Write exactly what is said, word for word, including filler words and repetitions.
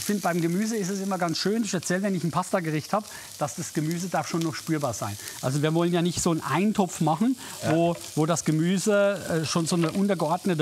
ich finde, beim Gemüse ist es immer ganz schön, speziell wenn ich ein Pastagericht habe, dass das Gemüse darf schon noch spürbar sein. Also wir wollen ja nicht so einen Eintopf machen, ja. wo, wo das Gemüse äh, schon so eine untergeordnete